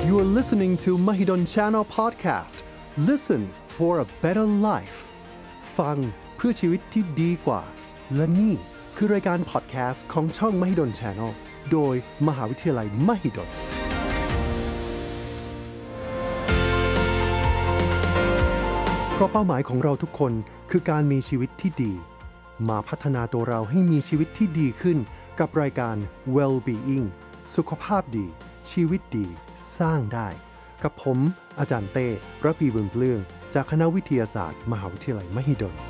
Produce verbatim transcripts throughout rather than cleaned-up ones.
You are listening to Mahidol Channel Podcast. Listen for a better life. ฟังเพื่อชีวิตที่ดีกว่าและนี่คือรายการพอดแคสต์ของช่อง Mahidol Channel โดยมหาวิทยาลัย Mahidolเพราะเป้าหมายของเราทุกคนคือการมีชีวิตที่ดีมาพัฒนาตัวเราให้มีชีวิตที่ดีขึ้นกับรายการ Well-being สุขภาพดีชีวิตดีสร้างได้กับผมอาจารย์เต้ระพีบุญเปลื้องจากคณะวิทยาศาสตร์มหาวิทยาลัยมหิดล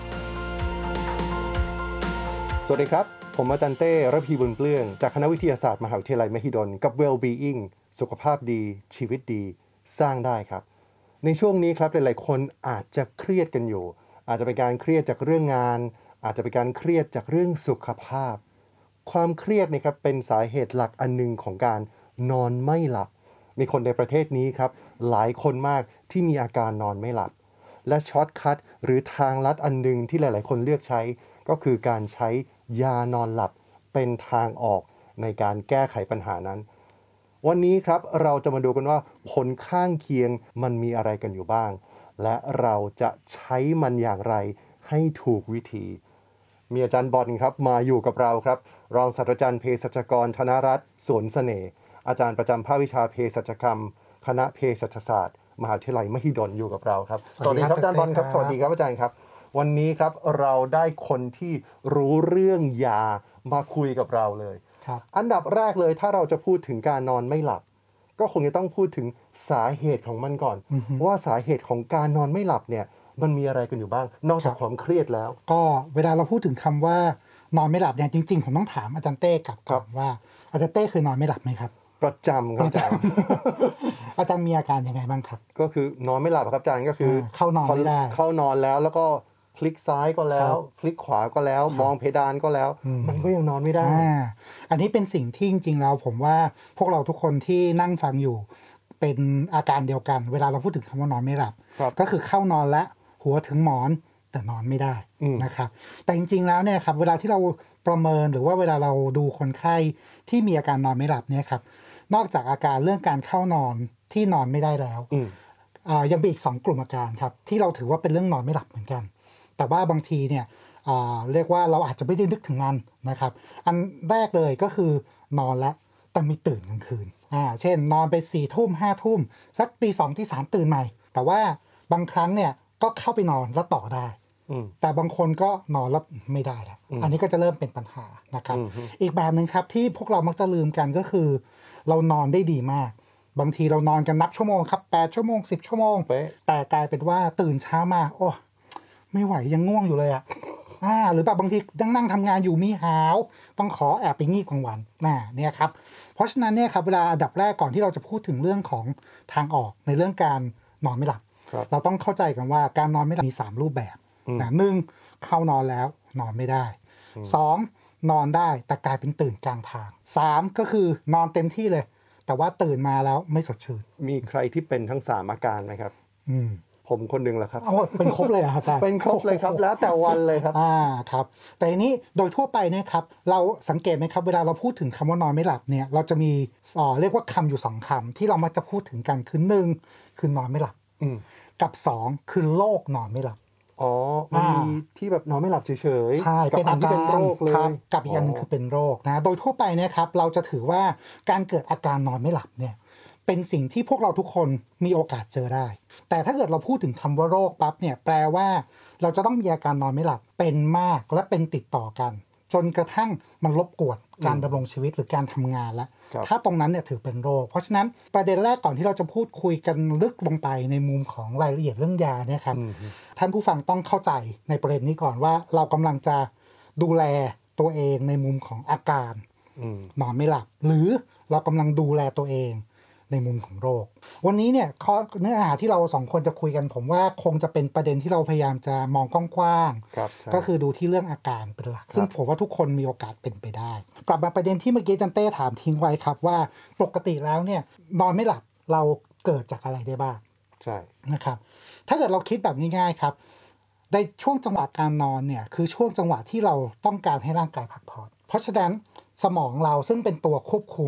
สวัสดีครับผมอาจารย์เต้ระพีบุญเปลื้องจากคณะวิทยาศาสตร์มหาวิทยาลัยมหิดลกับ Well-being สุขภาพดีชีวิตดีสร้างได้ครับในช่วงนี้ครับหลายๆคนอาจจะเครียดกันอยู่อาจจะเป็นการเครียดจากเรื่องงานอาจจะเป็นการเครียดจากเรื่องสุขภาพความเครียดนะครับเป็นสาเหตุหลักอันนึงของการนอนไม่หลับมีคนในประเทศนี้ครับหลายคนมากที่มีอาการนอนไม่หลับและช็อตคัทหรือทางลัดอันนึงที่หลายๆคนเลือกใช้ก็คือการใช้ยานอนหลับเป็นทางออกในการแก้ไขปัญหานั้นวันนี้ครับเราจะมาดูกันว่าผลข้างเคียงมันมีอะไรกันอยู่บ้างและเราจะใช้มันอย่างไรให้ถูกวิธีมีอาจารย์บอลครับมาอยู่กับเราครับรองศาสตราจารย์เภสัชกรธนรัตน์สวนเสน่ห์อาจารย์ประจำภาควิชาเภสัชกรรมคณะเภสัชศาสตร์มหาวิทยาลัยมหิดลอยู่กับเราครับสวัสดีครับอาจารย์บอลครับสวัสดีครับอาจารย์ครับวันนี้ครับเราได้คนที่รู้เรื่องยามาคุยกับเราเลยอันดับแรกเลยถ้าเราจะพูดถึงการนอนไม่หลับก็คงจะต้องพูดถึงสาเหตุของมันก่อนว่าสาเหตุของการนอนไม่หลับเนี่ยมันมีอะไรกันอยู่บ้างนอกจากความเครียดแล้วก็เวลาเราพูดถึงคำว่านอนไม่หลับเนี่ยจริงๆผมต้องถามอาจารย์เต้กลับก่อนว่าอาจารย์เต้เคยนอนไม่หลับไหมครับประจำครับอาจารย์อาจารย์มีอาการยังไงบ้างครับก็คือนอนไม่หลับครับอาจารย์ก็คือเข้านอนไม่ได้เข้านอนแล้วแล้วก็พลิกซ้ายก็แล้วพลิกขวาก็แล้วมองเพดานก็แล้วมันก็ยังนอนไม่ได้อันนี้เป็นสิ่งที่จริงๆแล้วผมว่าพวกเราทุกคนที่นั่งฟังอยู่เป็นอาการเดียวกันเวลาเราพูดถึงคำว่านอนไม่หลับก็คือเข้านอนแล้วหัวถึงหมอนแต่นอนไม่ได้นะครับแต่จริงๆแล้วเนี่ยครับเวลาที่เราประเมินหรือว่าเวลาเราดูคนไข้ที่มีอาการนอนไม่หลับเนี่ยครับนอกจากอาการเรื่องการเข้านอนที่นอนไม่ได้แล้วยังมีอีกสองกลุ่มอาการครับที่เราถือว่าเป็นเรื่องนอนไม่หลับเหมือนกันแต่ว่าบางทีเนี่ยเรียกว่าเราอาจจะไม่ได้นึกถึงมันนะครับอันแรกเลยก็คือนอนแล้วแต่มีตื่นกลางคืนอ่าเช่นนอนไปสี่ทุ่มห้าทุ่มสักตีสองตีสามตื่นใหม่แต่ว่าบางครั้งเนี่ยก็เข้าไปนอนแล้วต่อได้แต่บางคนก็นอนแล้วไม่ได้แล้วอันนี้ก็จะเริ่มเป็นปัญหานะครับอีกแบบนึงครับที่พวกเรามักจะลืมกันก็คือเรานอนได้ดีมากบางทีเรานอนกันนับชั่วโมงครับแปดชั่วโมงสิบชั่วโมงแต่กลายเป็นว่าตื่นเช้ามาโอ้ไม่ไหวยังง่วงอยู่เลยอ่ะอ่าหรือแบบบางทีนั่งนั่งทำงานอยู่มีหาวต้องขอแอบไปงีบกลางวันน่ะเนี่ยครับเพราะฉะนั้นเนี่ยครับเวลาอันดับแรกก่อนที่เราจะพูดถึงเรื่องของทางออกในเรื่องการนอนไม่หลับเราต้องเข้าใจกันว่าการนอนไม่หลับมีสามรูปแบบนะหนึ่งเข้านอนแล้วนอนไม่ได้สองนอนได้แต่กลายเป็นตื่นกลางทางสามก็คือนอนเต็มที่เลยแต่ว่าตื่นมาแล้วไม่สดชื่นมีใครที่เป็นทั้งสามอาการไหมครับอืมผมคนหนึ่งแหละครับเป็นครบเลยครับอาจารย์เป็นครบเลยครับแล้วแต่วันเลยครับอ่าครับแต่ทีนี้โดยทั่วไปเนี่ยครับเราสังเกตไหมครับเวลาเราพูดถึงคำว่านอนไม่หลับเนี่ยเราจะมีอ่อเรียกว่าคำอยู่สองคำที่เรามักจะพูดถึงกันคือหนึ่งคือนอนไม่หลับกับสองคือโรคนอนไม่หลับอ๋อมันมีที่แบบนอนไม่หลับเฉยๆใช่เป็นอาการเป็นโรคเลยกับอีกอย่างนึงคือเป็นโรคนะโดยทั่วไปเนี่ยครับเราจะถือว่าการเกิดอาการนอนไม่หลับเนี่ยเป็นสิ่งที่พวกเราทุกคนมีโอกาสเจอได้แต่ถ้าเกิดเราพูดถึงคำว่าโรคปั๊บเนี่ยแปลว่าเราจะต้องมีอาการนอนไม่หลับเป็นมากและเป็นติดต่อกันจนกระทั่งมันรบกวนการดำรงชีวิตหรือการทำงานแล้วถ้าตรงนั้นเนี่ยถือเป็นโรคเพราะฉะนั้นประเด็นแรกก่อนที่เราจะพูดคุยกันลึกลงไปในมุมของรายละเอียดเรื่องยาเนี่ยครับท่านผู้ฟังต้องเข้าใจในประเด็นนี้ก่อนว่าเรากำลังจะดูแลตัวเองในมุมของอาการนอนไม่หลับหรือเรากำลังดูแลตัวเองในมุมของโรควันนี้เนี่ยข้อเนื้อหาที่เราสองคนจะคุยกันผมว่าคงจะเป็นประเด็นที่เราพยายามจะมองกว้างๆก็คือดูที่เรื่องอาการเป็นหลักซึ่งผมว่าทุกคนมีโอกาสเป็นไปได้กลับมาประเด็นที่เมื่อกี้จันเต้ถามทิ้งไว้ครับว่าปกติแล้วเนี่ยนอนไม่หลับเราเกิดจากอะไรได้บ้างใช่นะครับถ้าเกิดเราคิดแบบง่ายๆครับในช่วงจังหวะการนอนเนี่ยคือช่วงจังหวะที่เราต้องการให้ร่างกายพักผ่อนเพราะฉะนั้นสมองเราซึ่งเป็นตัวควบคุม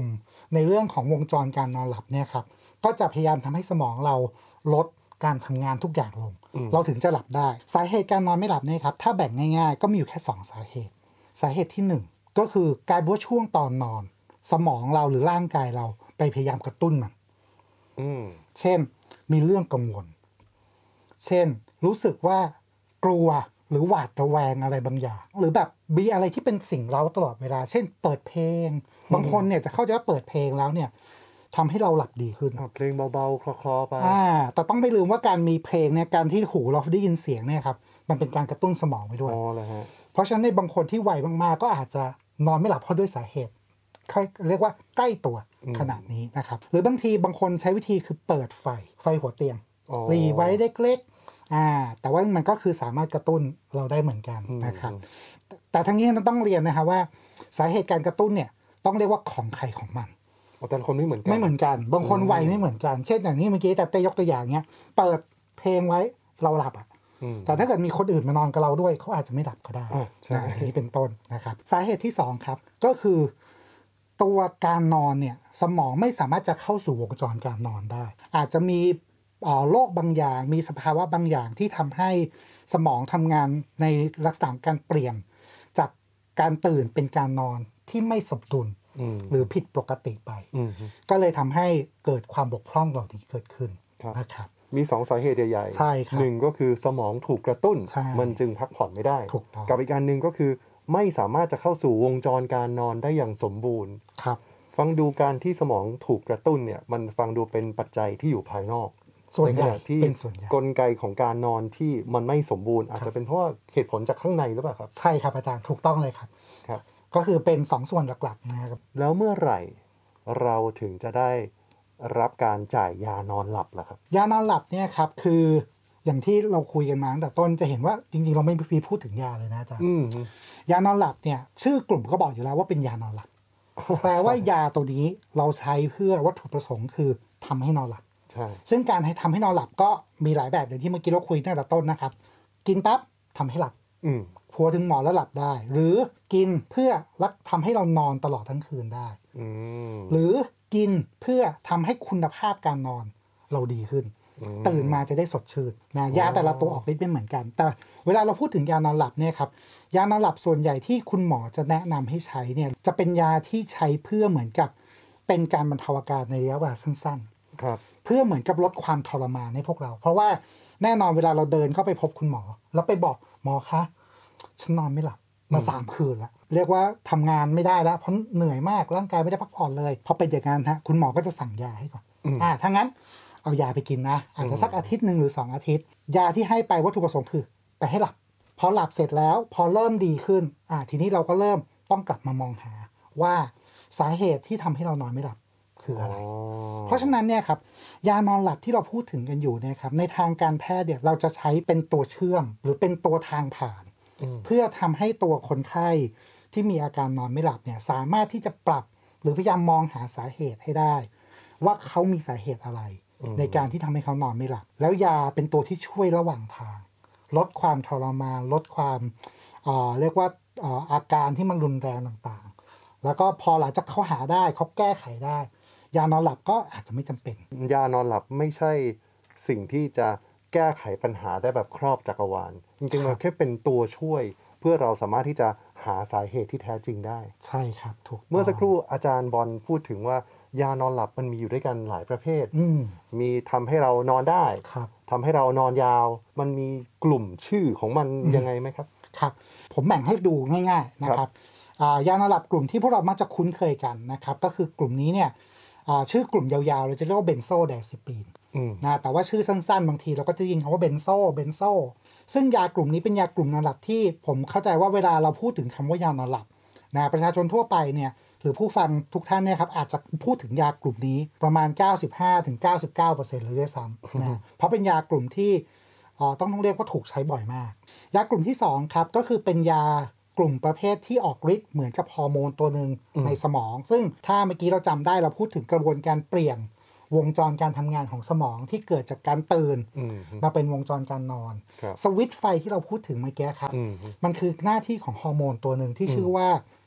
ในเรื่องของวงจรการนอนหลับเนี่ยครับก็จะพยายามทำให้สมองเราลดการทำงานทุกอย่างลงเราถึงจะหลับได้สาเหตุการนอนไม่หลับเนี่ยครับถ้าแบ่งง่ายๆก็มีอยู่แค่สองสาเหตุสาเหตุที่หนึ่งก็คือกลายเป็นว่าช่วงตอนนอนสมองเราหรือร่างกายเราไปพยายามกระตุ้นมันเช่นมีเรื่องกังวลเช่นรู้สึกว่ากลัวหรือหวาดระแวงอะไรบางอย่างหรือแบบมีอะไรที่เป็นสิ่งเร้าตลอดเวลาเช่นเปิดเพลงบางคนเนี่ยจะเข้าใจว่าเปิดเพลงแล้วเนี่ยทำให้เราหลับดีขึ้นเพลงเบาๆคลอๆไปอ่าแต่ต้องไม่ลืมว่าการมีเพลงเนี่ยการที่หูเราได้ยินเสียงเนี่ยครับมันเป็นการกระตุ้นสมองไปด้วยอ๋อเหรอฮะเพราะฉะนั้นในบางคนที่ไวมากๆก็อาจจะนอนไม่หลับเพราะด้วยสาเหตุเรียกว่าใกล้ตัวขนาดนี้นะครับหรือบางทีบางคนใช้วิธีคือเปิดไฟไฟหัวเตียงหลีไว้เล็กๆอ่าแต่ว่ามันก็คือสามารถกระตุ้นเราได้เหมือนกันนะครับแต่ทั้งนี้ต้องเรียนนะครับว่าสาเหตุการกระตุ้นเนี่ยต้องเรียกว่าของใครของมันแต่คนไม่เหมือนกันไม่เหมือนกันบางคนไวไม่เหมือนกันเช่นอย่างนี้เมื่อกี้แต่เต้ยกตัวอย่างเนี้ยเปิดเพลงไว้เราหลับอ่ะแต่ถ้าเกิดมีคนอื่นมานอนกับเราด้วยเขาอาจจะไม่หลับก็ได้นะอันนี้เป็นต้นนะครับสาเหตุที่สองครับก็คือตัวการนอนเนี่ยสมองไม่สามารถจะเข้าสู่วงจรการนอนได้อาจจะมีโรคบางอย่างมีสภาวะบางอย่างที่ทำให้สมองทำงานในลักษณะการเปลี่ยนจากการตื่นเป็นการนอนที่ไม่สมดุลหรือผิดปกติไปก็เลยทำให้เกิดความบกพร่องเหล่านี้เกิดขึ้นนะครับมีสองสาเหตุใหญ่ๆใช่ครับหนึ่งก็คือสมองถูกกระตุ้นมันจึงพักผ่อนไม่ได้กับอีกการหนึ่งก็คือไม่สามารถจะเข้าสู่วงจรการนอนได้อย่างสมบูรณ์ครับฟังดูการที่สมองถูกกระตุ้นเนี่ยมันฟังดูเป็นปัจจัยที่อยู่ภายนอกส่วนใหญ่ที่กลไกของการนอนที่มันไม่สมบูรณ์อาจจะเป็นเพราะว่าเหตุผลจากข้างในหรือเปล่าครับใช่ครับอาจารย์ถูกต้องเลยครับครับก็คือเป็นสองส่วนหลักๆนะครับแล้วเมื่อไหร่เราถึงจะได้รับการจ่ายยานอนหลับล่ะครับยานอนหลับเนี่ยครับคืออย่างที่เราคุยกันมาตั้งแต่ต้นจะเห็นว่าจริงๆเราไม่มีพูดถึงยาเลยนะอาจารย์ยานอนหลับเนี่ยชื่อกลุ่มก็บอกอยู่แล้วว่าเป็นยานอนหลับแปลว่ายาตัวนี้เราใช้เพื่อวัตถุประสงค์คือทำให้นอนหลับใช่ซึ่งการให้ทำให้นอนหลับก็มีหลายแบบอย่างที่เมื่อกี้เราคุยตั้งแต่ต้นนะครับกินปั๊บทำให้หลับพัวถึงหมอนแล้วหลับได้หรือกินเพื่อรักทำให้เรานอนตลอดทั้งคืนได้หรือกินเพื่อทำให้คุณภาพการนอนเราดีขึ้นตื่นมาจะได้สดชื่นนะยาแต่ละตัวออกฤทธิ์ไม่เหมือนกันแต่เวลาเราพูดถึงยานอนหลับเนี่ยครับยานอนหลับส่วนใหญ่ที่คุณหมอจะแนะนำให้ใช้เนี่ยจะเป็นยาที่ใช้เพื่อเหมือนกับเป็นการบรรเทาอาการในระยะเวลาสั้นๆครับเพื่อเหมือนกับลดความทรมานให้พวกเราเพราะว่าแน่นอนเวลาเราเดินเข้าไปพบคุณหมอแล้วไปบอกหมอคะฉันนอนไม่หลับมาสามคืนแล้วเรียกว่าทำงานไม่ได้แล้วเพราะเหนื่อยมากร่างกายไม่ได้พักผ่อนเลยพอเป็นอย่างนั้นฮะคุณหมอก็จะสั่งยาให้ก่อนอ่าถ้างั้นเอายาไปกินนะอาจจะสักอาทิตย์หนึ่งหรือสองอาทิตย์ยาที่ให้ไปวัตถุประสงค์คือไปให้หลับพอหลับเสร็จแล้วพอเริ่มดีขึ้นอ่าทีนี้เราก็เริ่มต้องกลับมามองหาว่าสาเหตุที่ทำให้เรานอนไม่หลับคืออะไรเพราะฉะนั้นเนี่ยครับยานอนหลับที่เราพูดถึงกันอยู่เนี่ยครับในทางการแพทย์เนี่ยเราจะใช้เป็นตัวเชื่อมหรือเป็นตัวทางผ่านเพื่อทำให้ตัวคนไข้ที่มีอาการนอนไม่หลับเนี่ยสามารถที่จะปรับหรือพยายามมองหาสาเหตุให้ได้ว่าเขามีสาเหตุอะไรในการที่ทำให้เขานอนไม่หลับแล้วยาเป็นตัวที่ช่วยระหว่างทางลดความทรมานลดความเอ่อเรียกว่าเอ่ออาการที่มันรุนแรงต่างๆแล้วก็พอหลังจากเขาหาได้เขาแก้ไขได้ยานอนหลับก็อาจจะไม่จำเป็นยานอนหลับไม่ใช่สิ่งที่จะแก้ไขปัญหาได้แบบครอบจักรวาลจริงๆมันแค่เป็นตัวช่วยเพื่อเราสามารถที่จะหาสาเหตุที่แท้จริงได้ใช่ครับถูกเมื่อสักครู่อาจารย์บอลพูดถึงว่ายานอนหลับมันมีอยู่ด้วยกันหลายประเภทมีทำให้เรานอนได้ทำให้เรานอนยาวมันมีกลุ่มชื่อของมันยังไงไหมครับครับผมแบ่งให้ดูง่ายๆนะครับยานอนหลับกลุ่มที่พวกเรามักจะคุ้นเคยกันนะครับก็คือกลุ่มนี้เนี่ยชื่อกลุ่มยาวๆเราจะเรียกว่าเบนโซไดซิปีนนะแต่ว่าชื่อสั้นๆบางทีเราก็จะยินคำว่าเบนโซเบนโซซึ่งยากลุ่มนี้เป็นยากลุ่มนอนหลับที่ผมเข้าใจว่าเวลาเราพูดถึงคำว่ายานอนหลับนะประชาชนทั่วไปเนี่ยหรือผู้ฟังทุกท่านเนี่ยครับอาจจะพูดถึงยากลุ่มนี้ประมาณ เก้าสิบห้าถึงเก้าสิบเก้าเปอร์เซ็นต์ เลยด้วยซ้ำนะเพราะเป็นยากลุ่มที่ต้องต้องเรียกว่าถูกใช้บ่อยมากยากลุ่มที่สองครับก็คือเป็นยากลุ่มประเภทที่ออกฤทธิ์เหมือนกับฮอร์โมนตัวหนึ่งในสมองซึ่งถ้าเมื่อกี้เราจำได้เราพูดถึงกระบวนการเปลี่ยนวงจรการทำงานของสมองที่เกิดจากการตื่นมาเป็นวงจรการนอนสวิตช์ไฟที่เราพูดถึงเมื่อกี้ครับมันคือหน้าที่ของฮอร์โมนตัวหนึ่งที่ชื่อว่า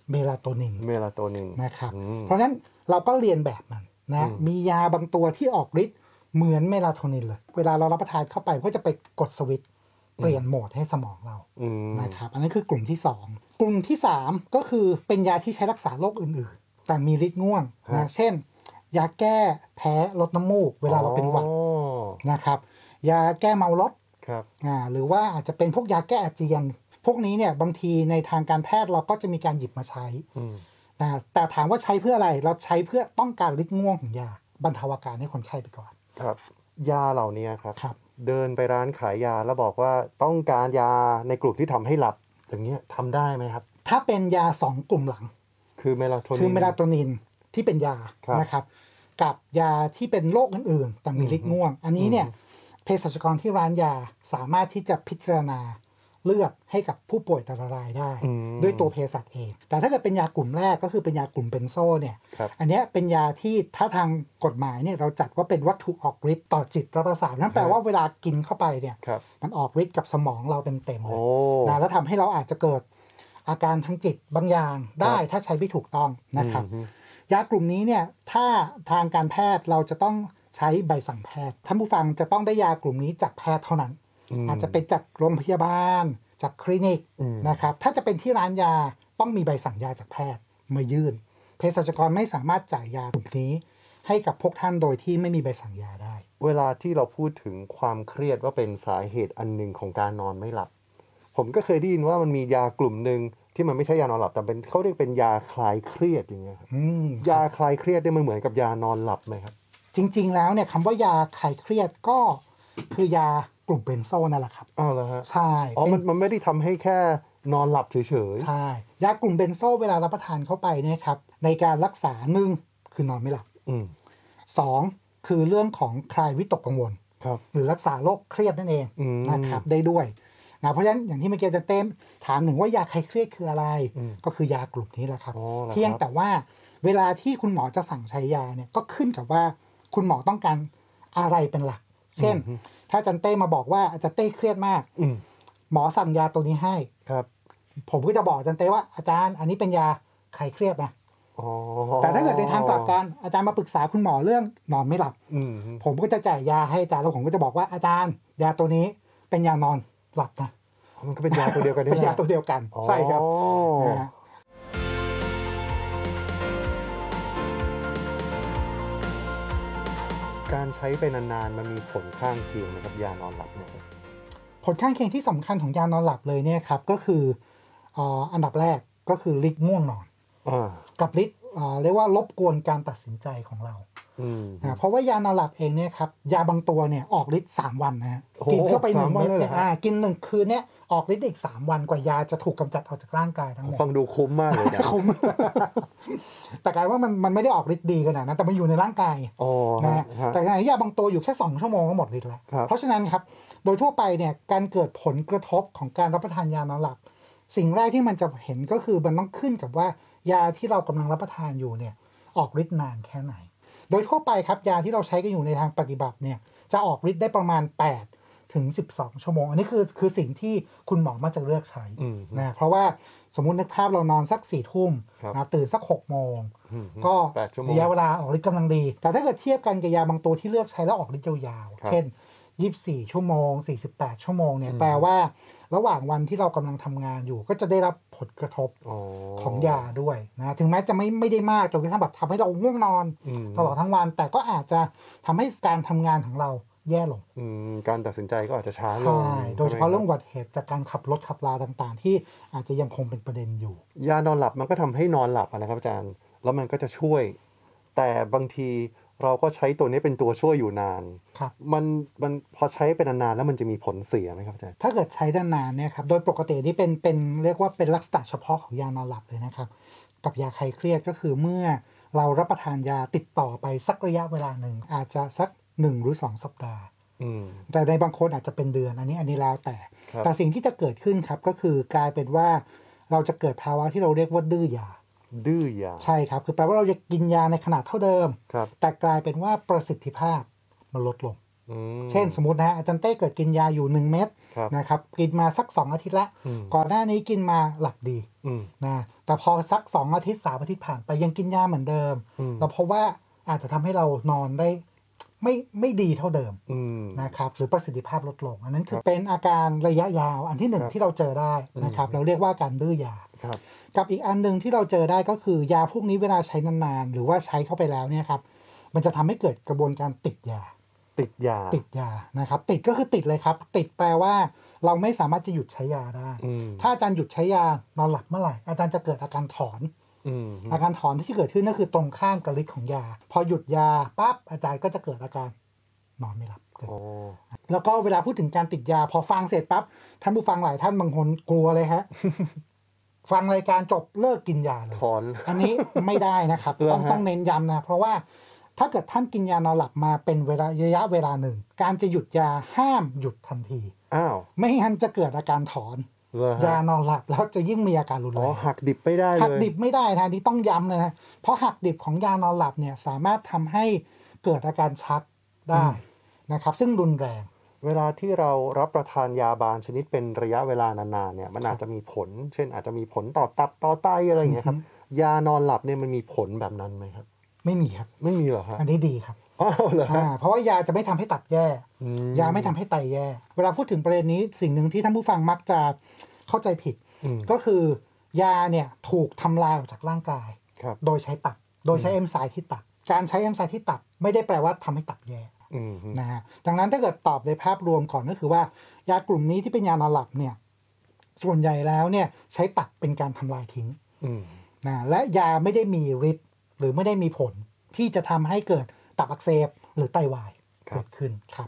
เมลาโทนินเมลาโทนินนะครับเพราะฉะนั้นเราก็เรียนแบบมันนะมียาบางตัวที่ออกฤทธิ์เหมือนเมลาโทนินเลยเวลาเรารับประทานเข้าไปก็จะไปกดสวิตช์เปลี่ยนโหมดให้สมองเรานะครับอันนั้นคือกลุ่มที่สองกลุ่มที่สามก็คือเป็นยาที่ใช้รักษาโรคอื่นๆแต่มีฤทธิ์ง่วงนะเช่นยาแก้แพ้ลดน้ำมูกเวลาเราเป็นหวัดนะครับยาแก้เมารถอ่าหรือว่าอาจจะเป็นพวกยาแก้อาเจียนพวกนี้เนี่ยบางทีในทางการแพทย์เราก็จะมีการหยิบมาใช้นะแต่ถามว่าใช้เพื่ออะไรเราใช้เพื่อต้องการฤทธิ์ง่วงของยาบรรเทาอาการให้คนไข้ไปก่อนครับยาเหล่านี้ครับรบเดินไปร้านขายยาแล้วบอกว่าต้องการยาในกลุ่มที่ทำให้หลับอย่างเงี้ยทำได้ไหมครับถ้าเป็นยาสองกลุ่มหลังคือเมลาโทนินคือเมลาโทนินที่เป็นยานะครับกับยาที่เป็นโรคอื่นๆแต่มีฤทธิ์ง่วงอันนี้เนี่ยเภสัชกรที่ร้านยาสามารถที่จะพิจารณาเลือกให้กับผู้ป่วยแต่ละรายได้ด้วยตัวเภสัชเองแต่ถ้าเกิดเป็นยากลุ่มแรกก็คือเป็นยากลุ่มเบนโซเนี่ยอันนี้เป็นยาที่ถ้าทางกฎหมายเนี่ยเราจัดว่าเป็นวัตถุออกฤทธิ์ต่อจิตประสาทนั่นแปลว่าเวลากินเข้าไปเนี่ยมันออกฤทธิ์กับสมองเราเต็มๆเลยนะแล้วทำให้เราอาจจะเกิดอาการทางจิตบางอย่างได้ถ้าใช้ไม่ถูกต้องนะครับยากลุ่มนี้เนี่ยถ้าทางการแพทย์เราจะต้องใช้ใบสั่งแพทย์ท่านผู้ฟังจะต้องได้ยากลุ่มนี้จากแพทย์เท่านั้นอาจจะเป็นจากโรงพยาบาลจากคลินิกนะครับถ้าจะเป็นที่ร้านยาต้องมีใบสั่งยาจากแพทย์มายื่นเภสัชกรไม่สามารถจ่ายยากลุ่มนี้ให้กับพวกท่านโดยที่ไม่มีใบสั่งยาได้เวลาที่เราพูดถึงความเครียดว่าเป็นสาเหตุอันหนึ่งของการนอนไม่หลับผมก็เคยได้ยินว่ามันมียากลุ่มหนึ่งที่มันไม่ใช่ยานอนหลับแต่เป็นเขาเรียกเป็นยาคลายเครียดอย่างเงี้ยยาคลายเครียดเนี่ยมันเหมือนกับยานอนหลับไหมครับจริงๆแล้วเนี่ยคำว่ายาคลายเครียดก็คือยากลุ่มเบนโซนั่นแหละครับอ้าวเหรอฮะใช่อ๋อมันมันไม่ได้ทำให้แค่นอนหลับเฉยๆใช่ยากลุ่มเบนโซเวลารับประทานเข้าไปเนี่ยครับในการรักษาหนึ่งคือนอนไม่หลับสองคือเรื่องของคลายวิตกกังวลหรือรักษาโรคเครียดนั่นเองนะครับได้ด้วยนะเพราะฉะนั้นอย่างที่เมื่อกี้จะเต้มถามหนึ่งว่ายาคลายเครียดคืออะไรก็คือยากลุ่มนี้แหละครับเพียงแต่ว่าเวลาที่คุณหมอจะสั่งใช้ยาเนี่ยก็ขึ้นกับว่าคุณหมอต้องการอะไรเป็นหลักเช่นถ้าอาจารย์เต้มาบอกว่าอาจารย์เต้เครียดมากหมอสั่งยาตัวนี้ให้ครับผมก็จะบอกอาจารย์เต้ว่าอาจารย์อันนี้เป็นยาคลายเครียดนะแต่ถ้าเกิดในทางกลับกันอาจารย์มาปรึกษาคุณหมอเรื่องนอนไม่หลับผมก็จะจ่ายยาให้อาจารย์แล้วผมก็จะบอกว่าอาจารย์ยาตัวนี้เป็นยานอนหลับนะมันก็เป็นยาตัวเดียวกันเป็นยาตัวเดียวกันใช่ครับการใช้ไปนานๆมันมีผลข้างเคียงนะครับยานอนหลับเนี่ยผลข้างเคียงที่สำคัญของยานอนหลับเลยเนี่ยครับก็คืออันดับแรกก็คือฤทธิ์ง่วงนอนกับฤทธิ์เรียกว่ารบกวนการตัดสินใจของเรานะเพราะว่ายานอนหลับเองเนี่ยครับยาบางตัวเนี่ยออกฤทธิ์สามวันนะกินเข้าไปหนึ่งเม็ดเนี่ยกินหนึ่งคืนเนี่ยออกฤทธิ์อีกสามวันกว่ายาจะถูกกำจัดออกจากร่างกายทั้งหมดฟังดูคุ้มมากเลยนะคุ้มแต่กลายว่ามันมันไม่ได้ออกฤทธิ์ดีขนาดนั้นแต่มันอยู่ในร่างกายนะแต่ขณะที่ยาบางตัวอยู่แค่สองชั่วโมงก็หมดฤทธิ์แล้วเพราะฉะนั้นครับโดยทั่วไปเนี่ยการเกิดผลกระทบของการรับประทานยานอนหลับสิ่งแรกที่มันจะเห็นก็คือมันต้องขึ้นกับว่ายาที่เรากำลังรับประทานอยู่เนี่ยออกฤทธิ์นานแค่ไหนโดยทั่วไปครับยาที่เราใช้กันอยู่ในทางปฏิบัติเนี่ยจะออกฤทธิ์ได้ประมาณแปดถึงสิบสองชั่วโมงอันนี้คือคือสิ่งที่คุณหมอมักจะเลือกใช้นะเพราะว่าสมมุตินึกภาพเรานอนสักสี่ทุ่มนะตื่นสักหกโมงก็ระยะเวลาออกฤทธิ์กำลังดีแต่ถ้าเกิดเทียบกันกับยาบางตัวที่เลือกใช้แล้วออกฤทธิ์ยาวๆเช่นยี่สิบสี่ชั่วโมงสี่สิบแปดชั่วโมงเนี่ยแปลว่าระหว่างวันที่เรากำลังทำงานอยู่ก็จะได้รับผลกระทบของยาด้วยนะถึงแม้จะไม่ไม่ได้มากจนกระทั่งแบบทำให้เราง่วงนอนตลอดทั้งวันแต่ก็อาจจะทำให้การทำงานของเราแย่ลงการตัดสินใจก็อาจจะช้าลงใช่โดยเฉพาะเรื่องอุบัติเหตุจากการขับรถขับราต่างๆที่อาจจะยังคงเป็นประเด็นอยู่ยานอนหลับมันก็ทำให้นอนหลับนะครับอาจารย์แล้วมันก็จะช่วยแต่บางทีเราก็ใช้ตัวนี้เป็นตัวช่วยอยู่นานมันมันพอใช้เป็นนานๆแล้วมันจะมีผลเสียไหมครับอาจารย์ถ้าเกิดใช้นานๆเนี่ยครับโดยปกตินี่เป็นเป็นเรียกว่าเป็นลักษณะเฉพาะของยานอนหลับเลยนะครับกับยาคลายเครียดก็คือเมื่อเรารับประทานยาติดต่อไปสักระยะเวลาหนึ่งอาจจะสักหนึ่งหรือสองสัปดาห์แต่ในบางคนอาจจะเป็นเดือนอันนี้อันนี้แล้วแต่แต่สิ่งที่จะเกิดขึ้นครับก็คือกลายเป็นว่าเราจะเกิดภาวะที่เราเรียกว่าดื้อยาดื้อยาใช่ครับคือแปลว่าเราจะกินยาในขนาดเท่าเดิมแต่กลายเป็นว่าประสิทธิภาพมันลดลงเช่นสมมตินะอาจารย์เต้เกิดกินยาอยู่หนึ่งเม็ดนะครับกินมาสักสองอาทิตย์ละก่อนหน้านี้กินมาหลับดีนะแต่พอสักสองอาทิตย์สามอาทิตย์ผ่านไปยังกินยาเหมือนเดิมเราพบว่าอาจจะทำให้เรานอนได้ไม่ไม่ดีเท่าเดิมนะครับหรือประสิทธิภาพลดลงอันนั้นคือเป็นอาการระยะยาวอันที่หนึ่งที่เราเจอได้นะครับเราเรียกว่าการดื้อยากับอีกอันหนึ่งที่เราเจอได้ก็คือยาพวกนี้เวลาใช้นานๆหรือว่าใช้เข้าไปแล้วเนี่ยครับมันจะทำให้เกิดกระบวนการติดยาติดยาติดยานะครับติดก็คือติดเลยครับติดแปลว่าเราไม่สามารถจะหยุดใช้ยาได้ถ้าอาจารย์หยุดใช้ยานอนหลับเมื่อไหร่อาจารย์จะเกิดอาการถอนอาการถอนที่เกิดขึ้นนั่นคือตรงข้ามกับฤทธิ์ของยาพอหยุดยาปั๊บอาจารย์ก็จะเกิดอาการนอนไม่หลับแล้วก็เวลาพูดถึงการติดยาพอฟังเสร็จปั๊บท่านผู้ฟังหลายท่านบางคนกลัวเลยฮะ ฟังรายการจบเลิกกินยาเลยถอนอันนี้ไม่ได้นะครับต้องต้องเน้นย้ำนะเพราะว่าถ้าเกิดท่านกินยานอนหลับมาเป็นเวลาระยะเวลาหนึ่งการจะหยุดยาห้ามหยุดทันทีอ้าวไม่งั้นจะเกิดอาการถอนยานอนหลับแล้วจะยิ่งมีอาการรุนแรงอ๋อหักดิบไม่ได้เลยหักดิบไม่ได้นะที่ต้องย้ำเลยนะเพราะหักดิบของยานอนหลับเนี่ยสามารถทำให้เกิดอาการชักได้นะครับซึ่งรุนแรงเวลาที่เรารับประทานยาบางชนิดเป็นระยะเวลานานๆเนี่ยมันอาจจะมีผลเช่นอาจจะมีผลต่อตับต่อไตอะไรอย่างเงี้ยครับยานอนหลับเนี่ยมันมีผลแบบนั้นไหมครับไม่มีครับไม่มีเหรอครับอันนี้ดีครับอ๋อเหรออ่าเพราะว่ายาจะไม่ทำให้ตับแย่ยาไม่ทำให้ไตแย่เวลาพูดถึงประเด็นนี้สิ่งหนึ่งที่ท่านผู้ฟังมักจะเข้าใจผิดก็คือยาเนี่ยถูกทำลายออกจากร่างกายโดยใช้ตับโดยใช้เอนไซม์ที่ตับการใช้เอนไซม์ที่ตับไม่ได้แปลว่าทำให้ตับแย่นะฮะดังนั้นถ้าเกิดตอบในภาพรวมก่อนก็คือว่ายากลุ่มนี้ที่เป็นยานอนหลับเนี่ยส่วนใหญ่แล้วเนี่ยใช้ตับเป็นการทำลายทิ้งนะและยาไม่ได้มีฤทธิ์หรือไม่ได้มีผลที่จะทำให้เกิดตับอักเสบหรือไตวายเกิดขึ้นครับ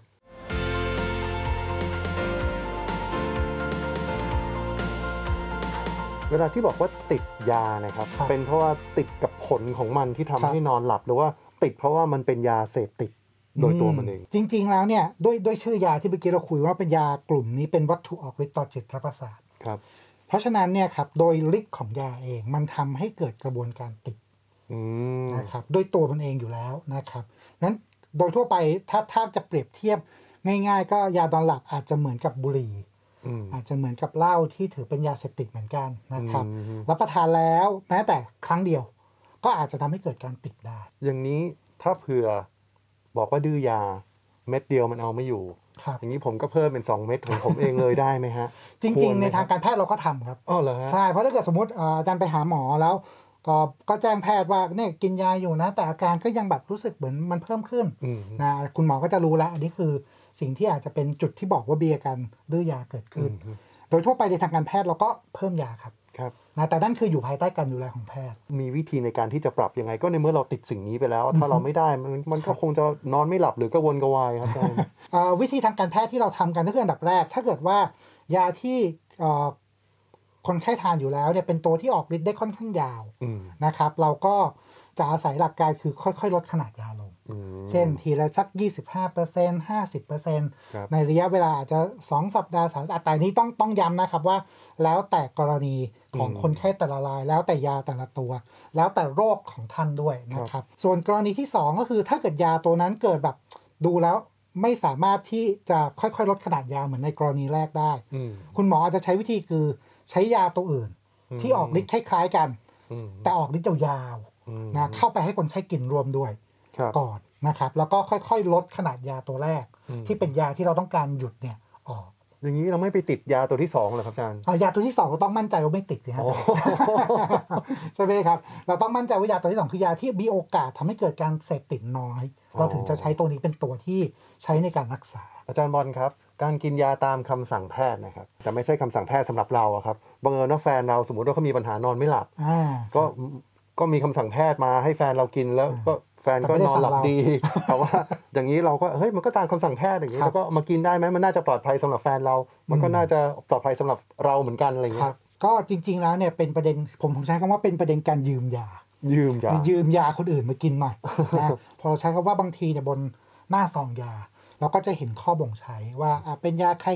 เวลาที่บอกว่าติดยานะครับเป็นเพราะว่าติดกับผลของมันที่ทำให้นอนหลับหรือว่าติดเพราะว่ามันเป็นยาเสพติดโดยตัวมันเองจริงๆแล้วเนี่ยด้วยด้วยชื่อยาที่เมื่อกี้เราคุยว่าเป็นยากลุ่มนี้เป็นวัตถุออกฤทธิ์ต่อจิตประสาทครับเพราะฉะนั้นเนี่ยครับโดยฤทธิ์ของยาเองมันทำให้เกิดกระบวนการติดนะครับโดยตัวมันเองอยู่แล้วนะครับนั้นโดยทั่วไปถ้าถ้าจะเปรียบเทียบง่ายๆก็ยานอนหลับอาจจะเหมือนกับบุหรี่อาจจะเหมือนกับเหล้าที่ถือเป็นยาเสพติดเหมือนกันนะครับรับประทานแล้วแม้แต่ครั้งเดียวก็อาจจะทำให้เกิดการติดได้อย่างนี้ถ้าเผื่อบอกว่าดื้อยาเม็ดเดียวมันเอาไม่อยู่อย่างนี้ผมก็เพิ่มเป็นสองเม็ดของผมเองเลยได้ไหมฮะจริงๆในทางการแพทย์เราก็ทำครับอ๋อเหรอฮะใช่เพราะถ้าเกิดสมมติอาจารย์ไปหาหมอแล้วก็ก็แจ้งแพทย์ว่าเนี่ยกินยาอยู่นะแต่อาการก็ยังแบบรู้สึกเหมือนมันเพิ่มขึ้นนะคุณหมอก็จะรู้แล้วอันนี้คือสิ่งที่อาจจะเป็นจุดที่บอกว่าเบียกันดื้อยาเกิดขึ้นโดยทั่วไปในทางการแพทย์เราก็เพิ่มยาครับครับนะแต่นั่นคืออยู่ภายใต้การดูแลของแพทย์มีวิธีในการที่จะปรับยังไงก็ในเมื่อเราติดสิ่งนี้ไปแล้วถ้าเราไม่ได้มันมันก็คงจะนอนไม่หลับหรือก็วนกระวายครับวิธีทางการแพทย์ที่เราทำกันก็คืออันดับแรกถ้าเกิดว่ายาที่คนไข้ทานอยู่แล้วเนี่ยเป็นตัวที่ออกฤทธิ์ได้ค่อนข้างยาวนะครับเราก็จะอาศัยหลักการคือค่อยๆลดขนาดยาลงเช่นทีละสัก ยี่สิบห้าเปอร์เซ็นต์ ห้าสิบเปอร์เซ็นต์ ในระยะเวลาอาจจะสองสัปดาห์สามสัปดาห์แต่นี้ต้องต้องย้ำนะครับว่าแล้วแต่กรณีของคนไข้แต่ละรายแล้วแต่ยาแต่ละตัวแล้วแต่โรคของท่านด้วยนะครับส่วนกรณีที่สองก็คือถ้าเกิดยาตัวนั้นเกิดแบบดูแล้วไม่สามารถที่จะค่อยๆลดขนาดยาเหมือนในกรณีแรกได้คุณหมออาจจะใช้วิธีคือใช้ยาตัวอื่นที่ออกฤทธิ์คล้ายๆกันแต่ออกฤทธิ์ยาวๆนะเข้าไปให้คนไข้กินรวมด้วยก่อนนะครับแล้วก็ค่อยๆลดขนาดยาตัวแรกที่เป็นยาที่เราต้องการหยุดเนี่ยออกอย่างนี้เราไม่ไปติดยาตัวที่สองเหรอครับอาจารย์ยาตัวที่สองเราต้องมั่นใจว่าไม่ติดสิฮะใช่ไหมครับเราต้องมั่นใจว่ายาตัวที่สองคือยาที่มีโอกาสทำให้เกิดการเสพติดน้อยเราถึงจะใช้ตัวนี้เป็นตัวที่ใช้ในการรักษาอาจารย์บอลครับการกินยาตามคำสั่งแพทย์นะครับแต่ไม่ใช่คำสั่งแพทย์สำหรับเราครับบังเอิญว่าแฟนเราสมมติว่าเขามีปัญหานอนไม่หลับก็ก็มีคำสั่งแพทย์มาให้แฟนเรากินแล้วก็แฟนก็นอนหลับดีแต่ว่าอย่างนี้เราก็เฮ้ยมันก็ตามคำสั่งแพทย์อย่างนี้แล้วก็มากินได้ไหมมันน่าจะปลอดภัยสำหรับแฟนเรามันก็น่าจะปลอดภัยสำหรับเราเหมือนกันอะไรอย่างเงี้ยก็จริงๆแล้วเนี่ยเป็นประเด็นผมผมใช้คำว่าเป็นประเด็นการยืมยายืมยายืมยาคนอื่นมากินหน่อยนะพอเราใช้คำว่าบางทีเนี่ยบนหน้าซองยาเราก็จะเห็นข้อบ่งใช้ว่าเป็นยาคลายเครียด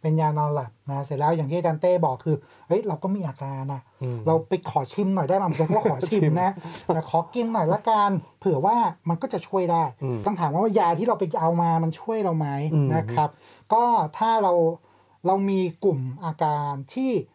เป็นยานอนหลับนะเสร็จแล้วอย่างที่อาจารย์เต้บอกคือเฮ้ยเราก็มีอาการอ่ะอืมเราไปขอชิมหน่อยได้ไหมผมใช้คำว่าขอชิมนะแต่ขอกินหน่อยละกันเผื่อว่ามันก็จะช่วยได้อืมต้องถามว่าว่ายาที่เราไปเอามามันช่วยเราไหมอืมนะครับ ก็ถ้าเราเรามีกลุ่มอาการที่